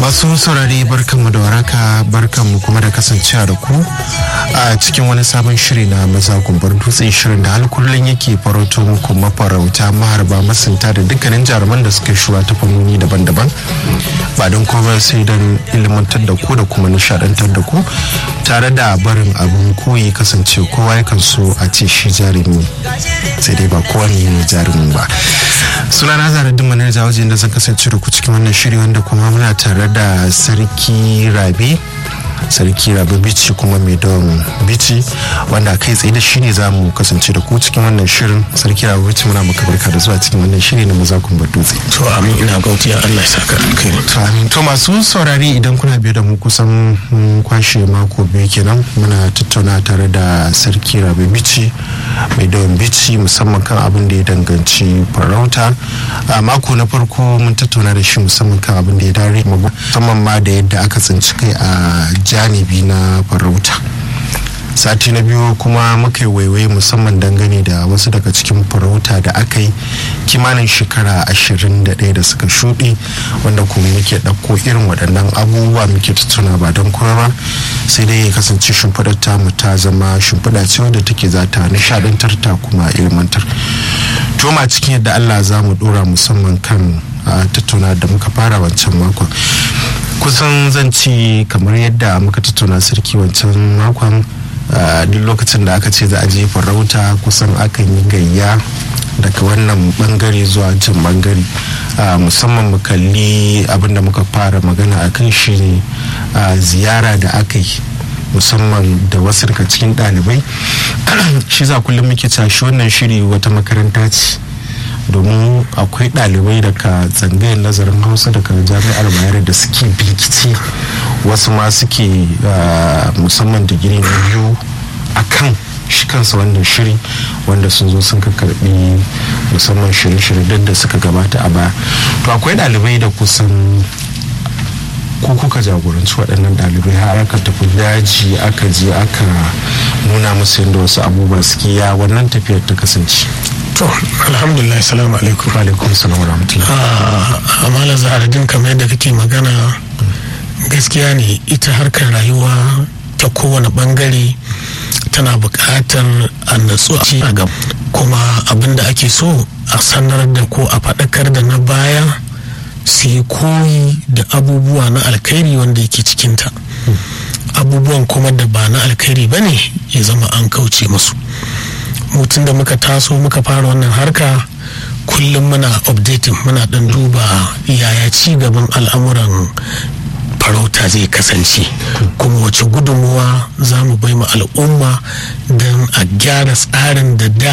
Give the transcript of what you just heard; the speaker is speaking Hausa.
Masu saurari barkanmu da waraka, barkanmu kuma da kasancewa da ku a cikin wani sabon shiri na maza gumbar dutse, shirin da kullum yake farauto muku mafarauta, maharba, masunta da dukkanin jaruman da suka shuwa ta fannoni daban-daban, ba don kuma sai don ilimantar da ku da kuma nishadantar da ku, tare da barin abin koyi kasance kowa yakan so a ce shi jarumi, sai dai ba kowa ne jarumin ba. Sunana Zaradin Manar Jawaji da zan kasance da ku cikin wannan shiri, wanda kuma muna tare da Sarki Rabe Bici, kuma mai don Bici, wanda kai tsaye da shi ne za mu kasance da ku cikin wannan shirin. Sarki Rabe Bici, muna maka barka da zuwa cikin wannan shiri na maza gumbar dutse. To amin, ina gaudiya, Allah ya saka alkhairi. To amin. To masu saurari, idan kuna biye da mu kusan kwashe mako biyu kenan muna tattauna tare da Sarki Rabe Bici mai don Bici, musamman kan abin da ya danganci farauta. A mako na farko mun tattauna da shi musamman kan abin da ya dare musamman ma da yadda aka tsinci kai a janibi na farauta. Sati na biyu kuma muka yi waiwaye musamman dangane da wasu daga cikin farauta da aka yi kimanin shekara 21 da suka shuɗe, wanda kuma muke ɗauko irin waɗannan abubuwa muke tattauna ba don kuma ba, sai dai ya kasance shimfiɗar tamu ta zama shimfiɗa ce wadda take za ta nishaɗantar ta kuma ilmantar. To ma cikin yadda Allah za mu ɗora musamman kan tattauna da muka fara wancan makon. Kusan zan ci kamar yadda muka tattauna sarki wancan makon, duk lokacin da aka ce za a je farauta kusan akan yi gayya daga wannan bangare zuwa can bangare, musamman mu kalli abinda muka fara magana a kan shi ne ziyara da aka yi musamman da wasu daga cikin ɗalibai. Shi za kullum muke tashi wannan shiri wata makaranta ce, domin akwai ɗalibai daga tsangayar nazarin Hausa daga jami'ar Bayero da suke bincike, wasu ma suke musamman digiri na biyu a kan shi kansa wannan shiri, wanda sun zo sun karɓi musamman shirye-shirye da suka gabata a baya. To akwai ɗalibai da kusan ko kuka jagoranci waɗannan ɗalibai har aka tafi daji, aka je aka nuna musu yadda wasu abubuwa suke, ya wannan tafiyar ta kasance? To alhamdulillah, salamu alaikum. Wa alaikum salam wa rahmatullah. Amala Zaradin, kamar yadda kake magana, gaskiya ne ita harkar rayuwa ta kowane bangare tana buƙatar a natsuwa a gaba, kuma abin da ake so a sanar da ko a faɗakar da na baya su yi koyi da abubuwa na alkhairi wanda yake cikinta. Abubuwan kuma da ba na alkhairi ba ne ya zama an kauce musu. Mutum da muka taso muka fara wannan harka, kullum muna updating, muna dan duba yaya ci gaban al'amuran farauta zai kasance, kuma wace gudunmuwa za mu bai ma al'umma don a gyara tsarin da